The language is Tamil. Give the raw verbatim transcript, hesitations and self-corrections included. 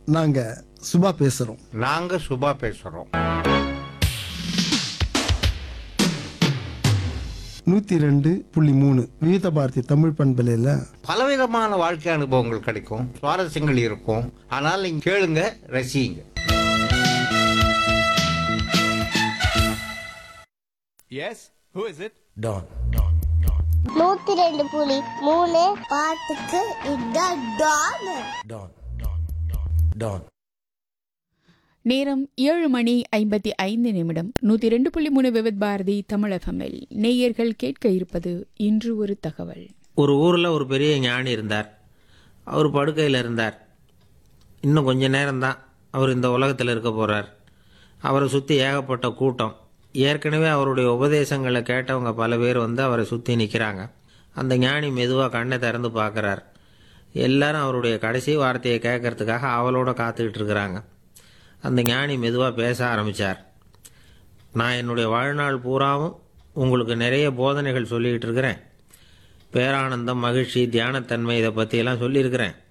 நாங்க சுபா பேசுறோம். நாங்க சுபா பேசுறோம். நூத்தி ரெண்டு புள்ளி மூணு விவித பாரதி தமிழ் பண்பலையில பலவிதமான வாழ்க்கை அனுபவங்கள் கிடைக்கும், சுவாரஸ்யங்கள் இருக்கும். ஆனால் நீங்க கேளுங்க, ரசிங்க. Yes, who is it? Don. நூத்தி ரெண்டு புள்ளி மூணு பாட்டுக்கு இதான் டான். Don. Don. நேரம் ஏழு மணி ஐம்பத்தி ஐந்து நிமிடம். நூற்றி ரெண்டு புள்ளி மூணு விவித் பாரதி தமிழ் எஃப்எம்மில் நேயர்கள் கேட்க இருப்பது இன்று ஒரு தகவல். ஒரு ஊரில் ஒரு பெரிய ஞானி இருந்தார். அவர் படுக்கையில் இருந்தார். இன்னும் கொஞ்ச நேரம்தான் அவர் இந்த உலகத்தில் இருக்க போகிறார். அவரை சுற்றி ஏகப்பட்ட கூட்டம். ஏற்கனவே அவருடைய உபதேசங்களை கேட்டவங்க பல பேர் வந்து அவரை சுற்றி நிற்கிறாங்க. அந்த ஞானி மெதுவாக கண்ணை திறந்து பார்க்குறார். எல்லாரும் அவருடைய கடைசி வார்த்தையை கேட்கறதுக்காக அவளோட காத்துக்கிட்டு இருக்கிறாங்க. அந்த ஞானி மெதுவாக பேச ஆரம்பித்தார். நான் என்னுடைய வாழ்நாள் பூராவும் உங்களுக்கு நிறைய போதனைகள் சொல்லிக்கிட்டு இருக்கிறேன். பேரானந்தம், மகிழ்ச்சி, தியானத்தன்மை இதை பற்றியெல்லாம் சொல்லியிருக்கிறேன்.